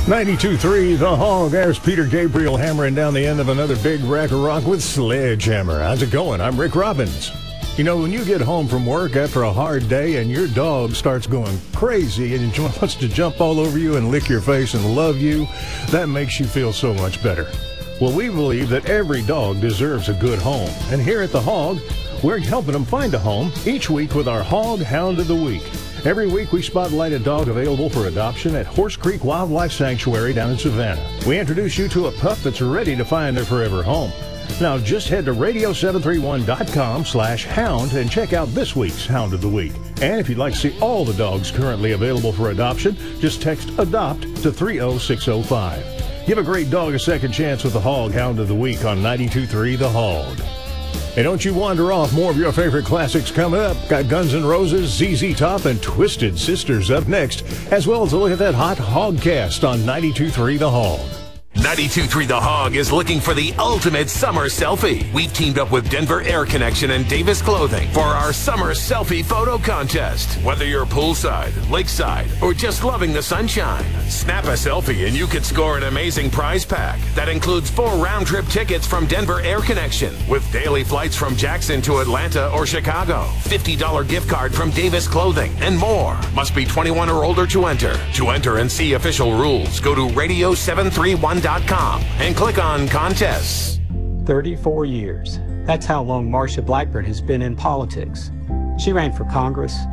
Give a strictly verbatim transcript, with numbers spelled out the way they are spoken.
ninety-two three The Hog. There's Peter Gabriel hammering down the end of another big rack of rock with Sledgehammer. How's it going? I'm Rick Robbins. You know, when you get home from work after a hard day and your dog starts going crazy and wants to jump all over you and lick your face and love you, that makes you feel so much better. Well, we believe that every dog deserves a good home. And here at The Hog, we're helping them find a home each week with our Hog Hound of the Week. Every week, we spotlight a dog available for adoption at Horse Creek Wildlife Sanctuary down in Savannah. We introduce you to a pup that's ready to find their forever home. Now, just head to radio seven three one dot com slash hound and check out this week's Hound of the Week. And if you'd like to see all the dogs currently available for adoption, just text ADOPT to three oh six oh five. Give a great dog a second chance with the Hog Hound of the Week on ninety-two three The Hog. Hey, don't you wander off. More of your favorite classics coming up. Got Guns N' Roses, Z Z Top, and Twisted Sisters up next, as well as a look at that hot Hogcast on ninety-two three The Hog. ninety-two three The Hog is looking for the ultimate summer selfie. We've teamed up with Denver Air Connection and Davis Clothing for our summer selfie photo contest. Whether you're poolside, lakeside, or just loving the sunshine, snap a selfie and you could score an amazing prize pack that includes four round-trip tickets from Denver Air Connection with daily flights from Jackson to Atlanta or Chicago, fifty dollars gift card from Davis Clothing, and more. Must be twenty-one or older to enter. To enter and see official rules, go to radio seven three one dot com and click on contests. thirty-four years. That's how long Marsha Blackburn has been in politics. She ran for Congress,